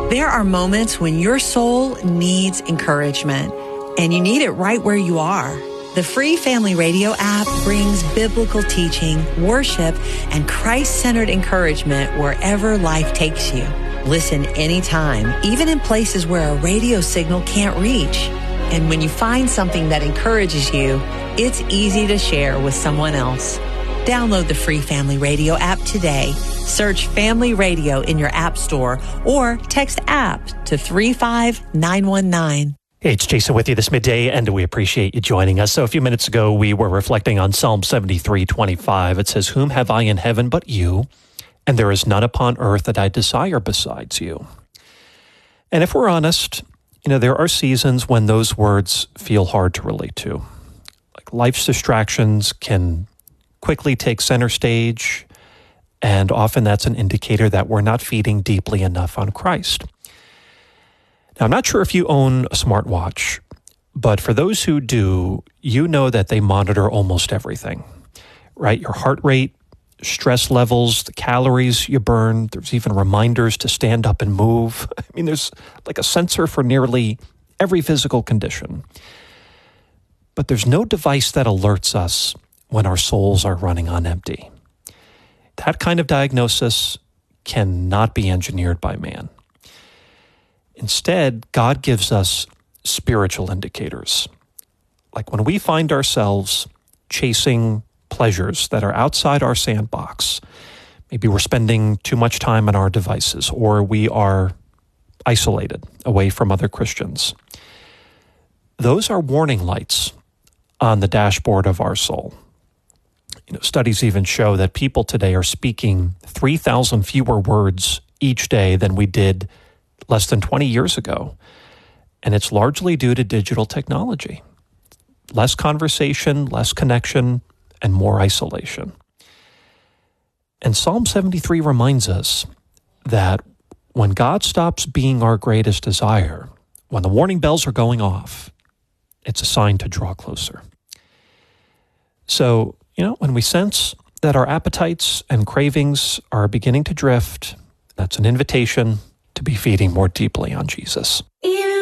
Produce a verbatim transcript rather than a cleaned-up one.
There are moments when your soul needs encouragement, and you need it right where you are. The free Family Radio app brings biblical teaching, worship, and Christ-centered encouragement wherever life takes you. Listen anytime, even in places where a radio signal can't reach. And when you find something that encourages you, it's easy to share with someone else. Download the free Family Radio app today. Search Family Radio in your app store or text app to three five nine one nine. Hey, it's Jason with you this midday, and we appreciate you joining us. So a few minutes ago, we were reflecting on Psalm seventy-three twenty-five. It says, "Whom have I in heaven but you? And there is none upon earth that I desire besides you." And if we're honest, you know, there are seasons when those words feel hard to relate to. Like life's distractions can quickly take center stage, and often that's an indicator that we're not feeding deeply enough on Christ. Now, I'm not sure if you own a smartwatch, but for those who do, you know that they monitor almost everything, right? Your heart rate, stress levels, the calories you burn. There's even reminders to stand up and move. I mean, there's like a sensor for nearly every physical condition. But there's no device that alerts us when our souls are running on empty. That kind of diagnosis cannot be engineered by man. Instead, God gives us spiritual indicators. Like when we find ourselves chasing pleasures that are outside our sandbox, maybe we're spending too much time on our devices, or we are isolated away from other Christians. Those are warning lights on the dashboard of our soul. You know, studies even show that people today are speaking three thousand fewer words each day than we did less than twenty years ago. And it's largely due to digital technology. Less conversation, less connection, and more isolation. And Psalm seventy-three reminds us that when God stops being our greatest desire, when the warning bells are going off, it's a sign to draw closer. So, you know, when we sense that our appetites and cravings are beginning to drift, that's an invitation to be feeding more deeply on Jesus. Yeah.